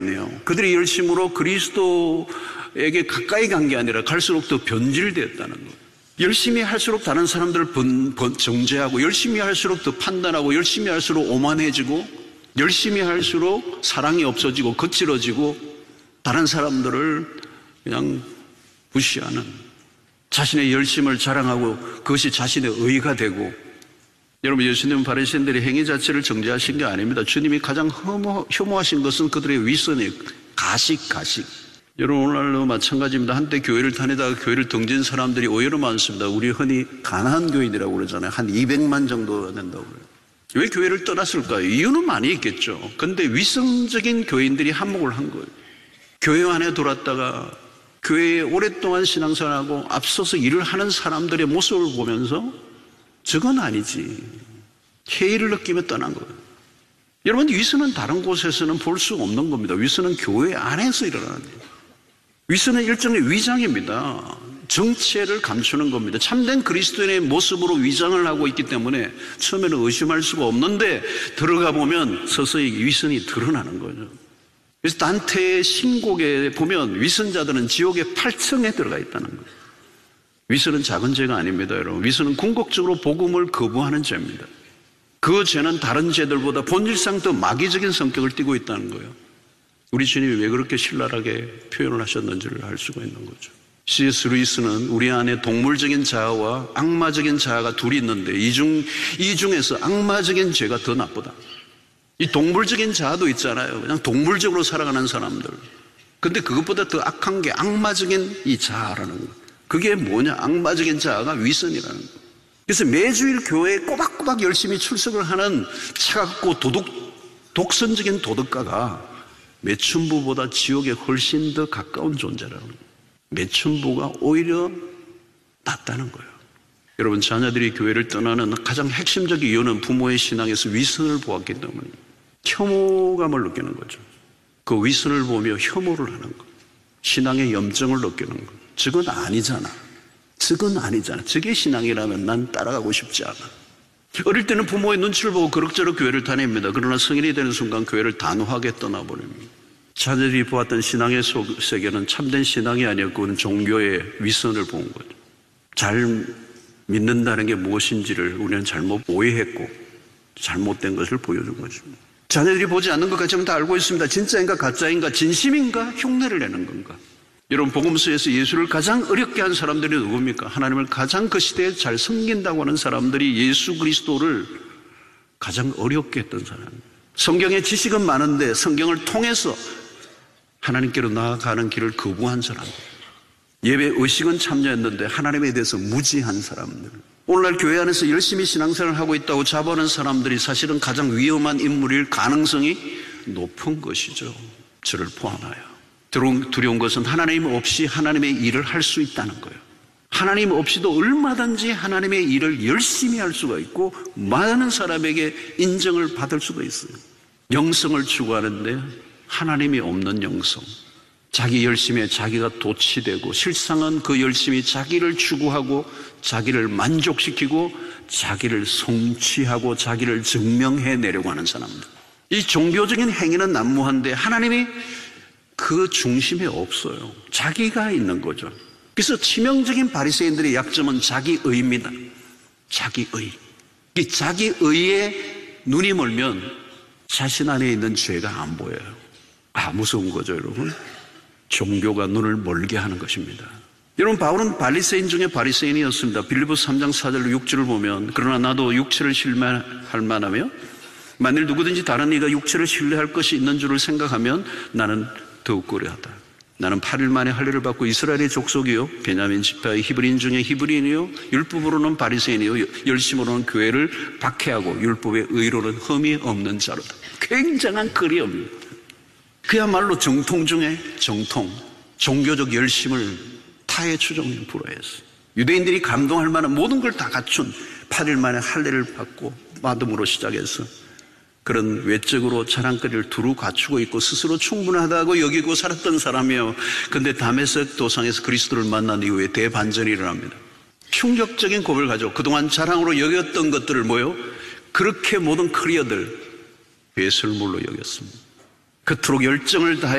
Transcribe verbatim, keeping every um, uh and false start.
그들이 열심으로 그리스도에게 가까이 간 게 아니라 갈수록 더 변질되었다는 것. 열심히 할수록 다른 사람들을 번, 번, 정죄하고, 열심히 할수록 더 판단하고, 열심히 할수록 오만해지고, 열심히 할수록 사랑이 없어지고 거칠어지고, 다른 사람들을 그냥 무시하는, 자신의 열심을 자랑하고 그것이 자신의 의가 되고. 여러분, 예수님은 바리새인들의 행위 자체를 정죄하신 게 아닙니다. 주님이 가장 혐오, 혐오하신 것은 그들의 위선이에요. 가식, 가식. 여러분, 오늘날도 마찬가지입니다. 한때 교회를 다니다가 교회를 등진 사람들이 오히려 많습니다. 우리 흔히 가난한 교인이라고 그러잖아요. 한 이백만 정도 된다고 그래요. 왜 교회를 떠났을까요? 이유는 많이 있겠죠. 그런데 위선적인 교인들이 한몫을 한 거예요. 교회 안에 들어왔다가 교회에 오랫동안 신앙생활하고 앞서서 일을 하는 사람들의 모습을 보면서 저건 아니지, 회의를 느끼며 떠난 거예요. 여러분, 위선은 다른 곳에서는 볼 수 없는 겁니다. 위선은 교회 안에서 일어나는 거예요. 위선은 일종의 위장입니다. 정체를 감추는 겁니다. 참된 그리스도인의 모습으로 위장을 하고 있기 때문에 처음에는 의심할 수가 없는데 들어가 보면 서서히 위선이 드러나는 거죠. 그래서 단테의 신곡에 보면 위선자들은 지옥의 팔 층에 들어가 있다는 거예요. 위선은 작은 죄가 아닙니다, 여러분. 위선은 궁극적으로 복음을 거부하는 죄입니다. 그 죄는 다른 죄들보다 본질상 더 마귀적인 성격을 띠고 있다는 거예요. 우리 주님이 왜 그렇게 신랄하게 표현을 하셨는지를 알 수가 있는 거죠. 씨 에스 루이스는 우리 안에 동물적인 자아와 악마적인 자아가 둘이 있는데 이 중, 이 중에서 악마적인 죄가 더 나쁘다. 이 동물적인 자아도 있잖아요. 그냥 동물적으로 살아가는 사람들. 근데 그것보다 더 악한 게 악마적인 이 자아라는 거. 그게 뭐냐? 악마적인 자아가 위선이라는 거. 그래서 매주일 교회에 꼬박꼬박 열심히 출석을 하는 차갑고 도덕, 독선적인 도덕가가 매춘부보다 지옥에 훨씬 더 가까운 존재라는 거예요. 매춘부가 오히려 낫다는 거예요. 여러분, 자녀들이 교회를 떠나는 가장 핵심적인 이유는 부모의 신앙에서 위선을 보았기 때문입니다. 혐오감을 느끼는 거죠. 그 위선을 보며 혐오를 하는 거, 신앙의 염증을 느끼는 거. 저건 아니잖아. 저건 아니잖아. 저게 신앙이라면 난 따라가고 싶지 않아. 어릴 때는 부모의 눈치를 보고 그럭저럭 교회를 다닙니다. 그러나 성인이 되는 순간 교회를 단호하게 떠나버립니다. 자녀들이 보았던 신앙의 세계는 참된 신앙이 아니었고 종교의 위선을 본 거죠. 잘 믿는다는 게 무엇인지를 우리는 잘못 오해했고 잘못된 것을 보여준 것입니다. 자녀들이 보지 않는 것 같지만 다 알고 있습니다. 진짜인가 가짜인가, 진심인가, 흉내를 내는 건가. 여러분, 복음서에서 예수를 가장 어렵게 한 사람들이 누굽니까? 하나님을 가장 그 시대에 잘 섬긴다고 하는 사람들이 예수 그리스도를 가장 어렵게 했던 사람입니다. 성경의 지식은 많은데 성경을 통해서 하나님께로 나아가는 길을 거부한 사람들. 예배 의식은 참여했는데 하나님에 대해서 무지한 사람들. 오늘날 교회 안에서 열심히 신앙생활을 하고 있다고 자부하는 사람들이 사실은 가장 위험한 인물일 가능성이 높은 것이죠. 저를 포함하여. 두려운 것은 하나님 없이 하나님의 일을 할 수 있다는 거예요. 하나님 없이도 얼마든지 하나님의 일을 열심히 할 수가 있고 많은 사람에게 인정을 받을 수가 있어요. 영성을 추구하는데 하나님이 없는 영성. 자기 열심에 자기가 도취되고 실상은 그 열심히 자기를 추구하고 자기를 만족시키고 자기를 성취하고 자기를 증명해내려고 하는 사람들. 이 종교적인 행위는 난무한데 하나님이 그 중심에 없어요. 자기가 있는 거죠. 그래서 치명적인 바리새인들의 약점은 자기의입니다. 자기의. 이 자기의에 눈이 멀면 자신 안에 있는 죄가 안 보여요. 아, 무서운 거죠, 여러분. 종교가 눈을 멀게 하는 것입니다. 여러분, 바울은 바리새인 중에 바리새인이었습니다. 빌립보서 삼 장 사 절로 육 절을 보면, 그러나 나도 육체를 신뢰할 만하며 만일 누구든지 다른 이가 육체를 신뢰할 것이 있는 줄을 생각하면 나는 더욱 고려하다. 나는 팔 일 만에 할례를 받고 이스라엘의 족속이요 베냐민 지파의 히브리인 중에 히브리인이요 율법으로는 바리새인이요 열심으로는 교회를 박해하고 율법의 의로는 흠이 없는 자로다. 굉장한 글이옵니다. 그야말로 정통 중에 정통, 종교적 열심을 타의 추종에 불화했어요. 유대인들이 감동할 만한 모든 걸 다 갖춘 팔 일 만에 할례를 받고 마음으로 시작해서 그런 외적으로 자랑거리를 두루 갖추고 있고 스스로 충분하다고 여기고 살았던 사람이에요. 그런데 다메섹 도상에서 그리스도를 만난 이후에 대반전이 일어납니다. 충격적인 고백을 가지고 그동안 자랑으로 여겼던 것들을 뭐요? 그렇게 모든 커리어들 배설물로 여겼습니다. 그토록 열정을 다해